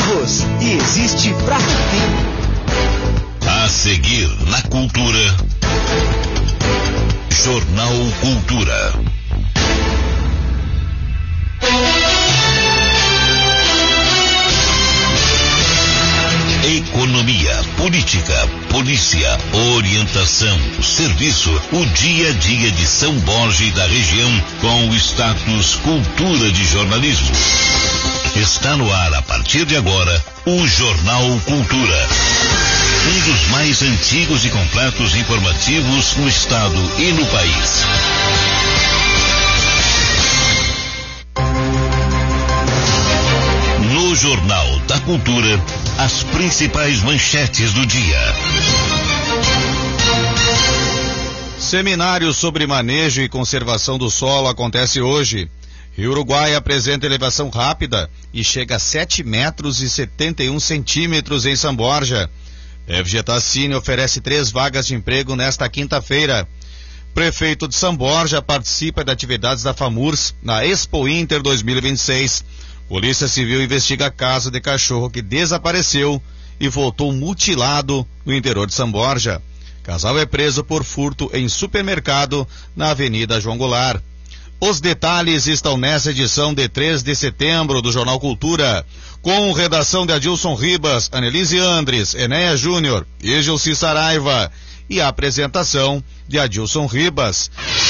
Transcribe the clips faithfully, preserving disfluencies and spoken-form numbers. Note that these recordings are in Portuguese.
carros e existe pra quem. A seguir na Cultura, Jornal Cultura. Economia, política, polícia, orientação, serviço, o dia a dia de São Borja e da região com o status Cultura de Jornalismo. Está no ar a partir de agora o Jornal Cultura. Um dos mais antigos e completos informativos no estado e no país. No Jornal da Cultura, as principais manchetes do dia. Seminário sobre manejo e conservação do solo acontece hoje. Rio Uruguai apresenta elevação rápida e chega a sete metros e setenta e um centímetros em São Borja. F G Tassini oferece três vagas de emprego nesta quinta-feira. Prefeito de São Borja participa de atividades da FAMURS na Expo Inter dois mil e vinte e seis. Polícia Civil investiga caso de cachorro que desapareceu e voltou mutilado no interior de São Borja. Casal é preso por furto em supermercado na Avenida João Goulart. Os detalhes estão nessa edição de três de setembro do Jornal Cultura, com redação de Adilson Ribas, Anelise Andres, Enéia Júnior e Gilci Saraiva, e a apresentação de Adilson Ribas.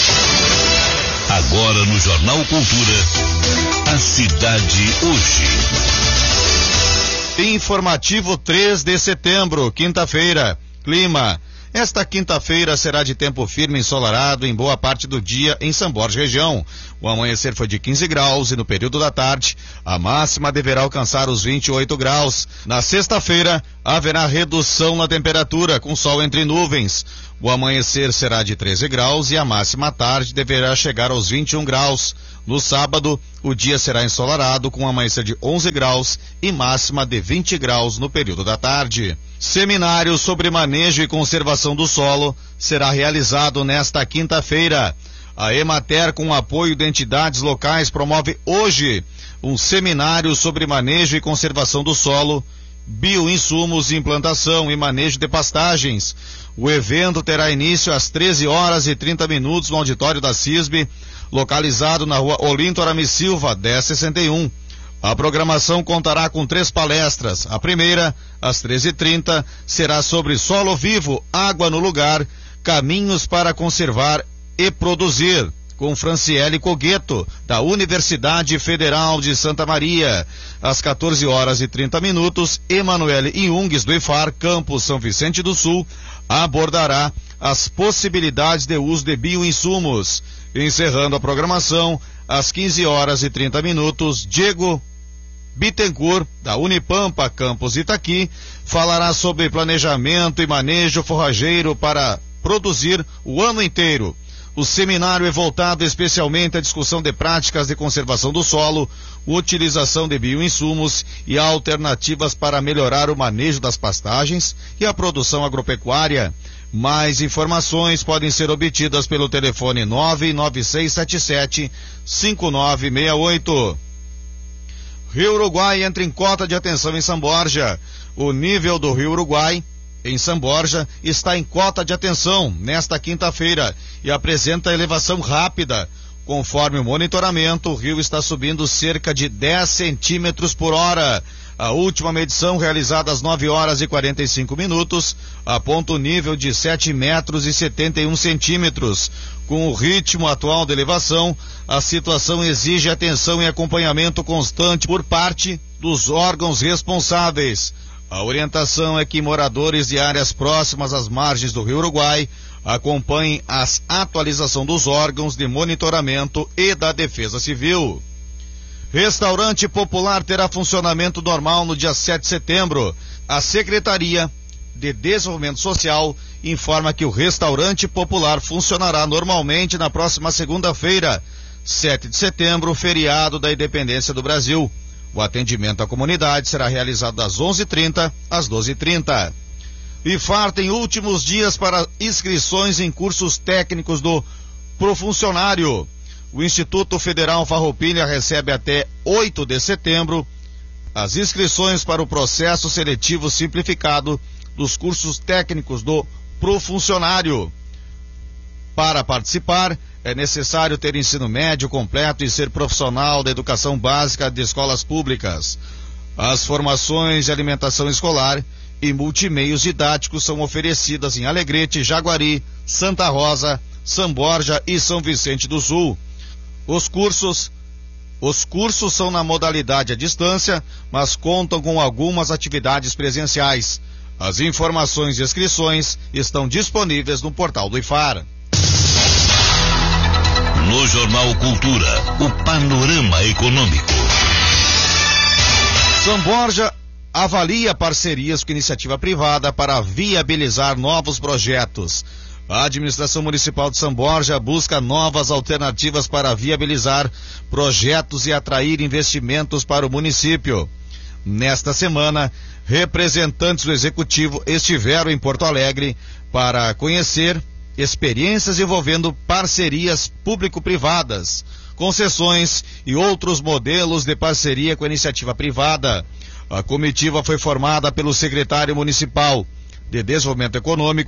Agora no Jornal Cultura, a cidade hoje. Informativo três de setembro, quinta-feira. Clima. Esta quinta-feira será de tempo firme e ensolarado em boa parte do dia em São Borja região. O amanhecer foi de quinze graus e no período da tarde a máxima deverá alcançar os vinte e oito graus. Na sexta-feira haverá redução na temperatura com sol entre nuvens. O amanhecer será de treze graus e a máxima à tarde deverá chegar aos vinte e um graus. No sábado, o dia será ensolarado com um amanhecer de onze graus e máxima de vinte graus no período da tarde. Seminário sobre manejo e conservação do solo será realizado nesta quinta-feira. A Emater, com apoio de entidades locais, promove hoje um seminário sobre manejo e conservação do solo, bioinsumos, implantação e manejo de pastagens. O evento terá início às treze horas e trinta minutos no auditório da CISB, localizado na rua Olinto Aramis Silva, dez sessenta e um. A programação contará com três palestras. A primeira, às treze e trinta, será sobre solo vivo, água no lugar, caminhos para conservar e produzir, com Franciele Cogueto, da Universidade Federal de Santa Maria. Às quatorze horas e trinta minutos, Emanuele Iungues, do I F A R, Campus São Vicente do Sul, abordará as possibilidades de uso de bioinsumos. Encerrando a programação, às quinze horas e trinta minutos, Diego Bittencourt, da Unipampa, Campus Itaqui, falará sobre planejamento e manejo forrageiro para produzir o ano inteiro. O seminário é voltado especialmente à discussão de práticas de conservação do solo, utilização de bioinsumos e alternativas para melhorar o manejo das pastagens e a produção agropecuária. Mais informações podem ser obtidas pelo telefone nove nove seis sete sete cinco nove seis oito. Rio Uruguai entra em cota de atenção em São Borja. O nível do Rio Uruguai em São Borja está em cota de atenção nesta quinta-feira e apresenta elevação rápida. Conforme o monitoramento, o rio está subindo cerca de dez centímetros por hora. A última medição, realizada às nove horas e quarenta e cinco minutos, aponta o nível de sete metros e setenta e um centímetros. Com o ritmo atual de elevação, a situação exige atenção e acompanhamento constante por parte dos órgãos responsáveis. A orientação é que moradores de áreas próximas às margens do Rio Uruguai acompanhem a atualização dos órgãos de monitoramento e da Defesa Civil. Restaurante Popular terá funcionamento normal no dia sete de setembro. A Secretaria de Desenvolvimento Social informa que o Restaurante Popular funcionará normalmente na próxima segunda-feira, sete de setembro, feriado da Independência do Brasil. O atendimento à comunidade será realizado das onze e trinta às doze e trinta. I F A R tem últimos dias para inscrições em cursos técnicos do Profuncionário. O Instituto Federal Farroupilha recebe até oito de setembro as inscrições para o processo seletivo simplificado dos cursos técnicos do Profuncionário. Para participar, é necessário ter ensino médio completo e ser profissional da educação básica de escolas públicas. As formações de alimentação escolar e multimeios didáticos são oferecidas em Alegrete, Jaguari, Santa Rosa, São Borja e São Vicente do Sul. Os cursos, os cursos são na modalidade à distância, mas contam com algumas atividades presenciais. As informações e inscrições estão disponíveis no portal do I F A R. No Jornal Cultura, o panorama econômico. São Borja avalia parcerias com iniciativa privada para viabilizar novos projetos. A administração municipal de São Borja busca novas alternativas para viabilizar projetos e atrair investimentos para o município. Nesta semana, representantes do executivo estiveram em Porto Alegre para conhecer experiências envolvendo parcerias público-privadas, concessões e outros modelos de parceria com a iniciativa privada. A comitiva foi formada pelo secretário municipal de Desenvolvimento Econômico,